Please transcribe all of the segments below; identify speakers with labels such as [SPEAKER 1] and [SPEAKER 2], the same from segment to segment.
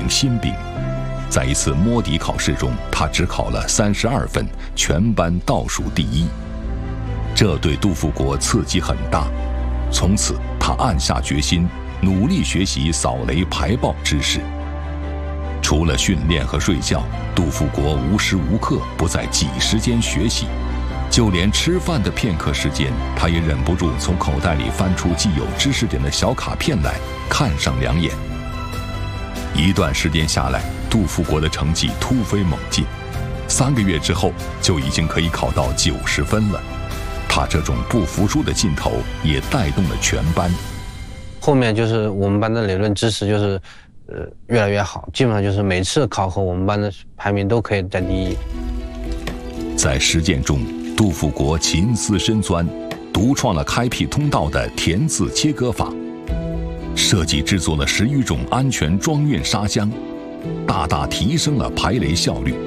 [SPEAKER 1] 名新兵。在一次摸底考试中，他只考了32分，全班倒数第一。这对杜富国刺激很大，从此他暗下决心，努力学习扫雷排爆知识。除了训练和睡觉，杜富国无时无刻不在挤时间学习，就连吃饭的片刻时间，他也忍不住从口袋里翻出记有知识点的小卡片来看上两眼。一段时间下来，杜富国的成绩突飞猛进，3个月之后就已经可以考到90分了。他这种不服输的劲头也带动了全班。
[SPEAKER 2] 后面就是我们班的理论知识就是越来越好，基本上就是每次考核我们班的排名都可以在第一。
[SPEAKER 1] 在实践中，杜富国勤思深钻，独创了开辟通道的田字切割法，设计制作了10余种安全装运沙箱，大大提升了排雷效率。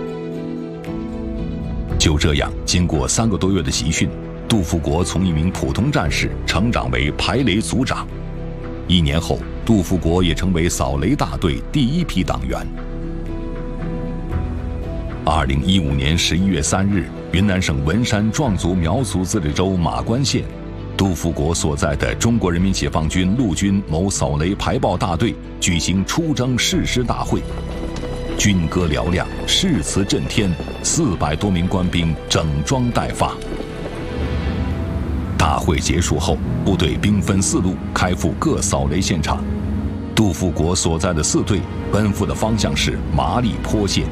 [SPEAKER 1] 就这样，经过3个多月的集训，杜富国从一名普通战士成长为排雷组长。1年后，杜富国也成为扫雷大队第1批党员。2015年11月3日，云南省文山壮族苗族自治州马关县，杜富国所在的中国人民解放军陆军某扫雷排爆大队举行出征誓师大会，军歌嘹亮，誓词震天，400多名官兵整装待发。大会结束后，部队兵分4路开赴各扫雷现场。杜富国所在的4队奔赴的方向是麻栗坡县。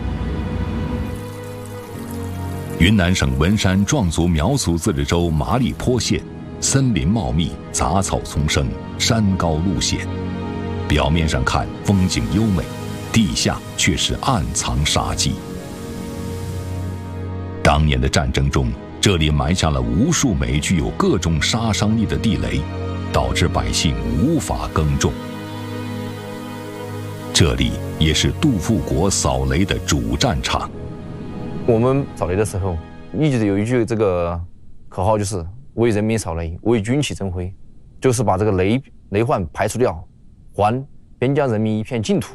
[SPEAKER 1] 云南省文山壮族苗族自治州麻栗坡县，森林茂密，杂草丛生，山高路险。表面上看风景优美，地下却是暗藏杀机。当年的战争中，这里埋下了无数枚具有各种杀伤力的地雷，导致百姓无法耕种。这里也是杜富国扫雷的主战场。
[SPEAKER 3] 我们扫雷的时候，一直有一句这个口号，就是为人民扫雷，为军旗振辉，就是把这个雷患排除掉，还边疆人民一片净土。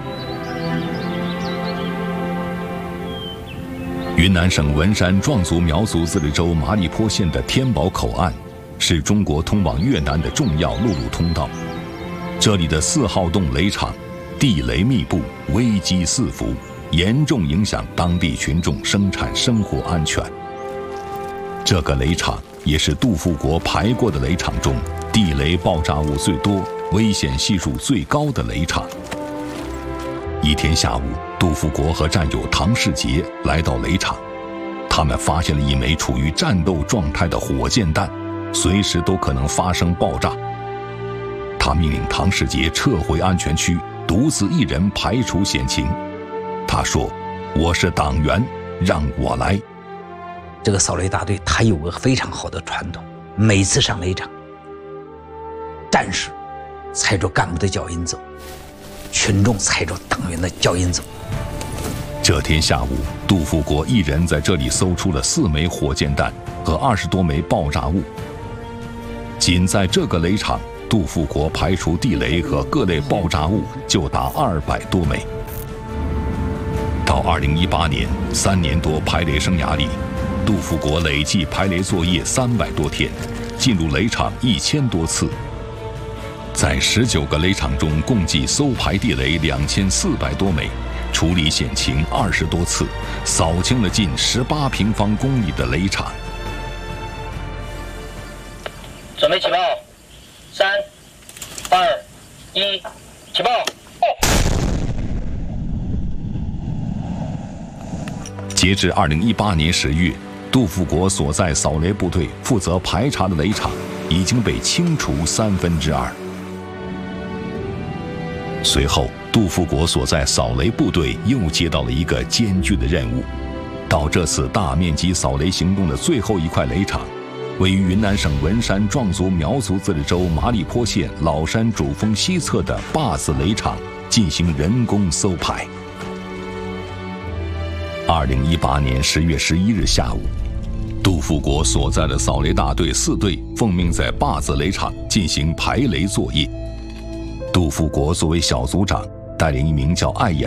[SPEAKER 1] 云南省文山壮族苗族自治州麻栗坡县的天宝口岸，是中国通往越南的重要陆路通道。这里的4号洞雷场，地雷密布，危机四伏，严重影响当地群众生产生活安全。这个雷场也是杜富国排过的雷场中地雷爆炸物最多、危险系数最高的雷场。一天下午，杜富国和战友唐世杰来到雷场，他们发现了一枚处于战斗状态的火箭弹，随时都可能发生爆炸。他命令唐世杰撤回安全区，独自一人排除险情。他说：“我是党员，让我来。”
[SPEAKER 4] 这个扫雷大队他有个非常好的传统，每次上雷场，战士踩着干部的脚印走，群众踩着党员的脚印走。
[SPEAKER 1] 这天下午，杜富国一人在这里搜出了4枚火箭弹和20多枚爆炸物。仅在这个雷场，杜富国排除地雷和各类爆炸物就达200多枚。到2018年，3年多排雷生涯里，杜富国累计排雷作业300多天，进入雷场1000多次。在19个雷场中，共计搜排地雷2400多枚，处理险情20多次，扫清了近18平方公里的雷场。
[SPEAKER 5] 准备起爆！3、2、1，起爆！
[SPEAKER 1] 截至2018年10月，杜富国所在扫雷部队负责排查的雷场已经被清除2/3。随后，杜富国所在扫雷部队又接到了一个艰巨的任务，到这次大面积扫雷行动的最后一块雷场，位于云南省文山壮族苗族自治州麻栗坡县老山主峰西侧的坝子雷场进行人工搜排。2018年10月11日下午，杜富国所在的扫雷大队4队奉命在坝子雷场进行排雷作业。杜富国作为小组长，带领一名叫艾岩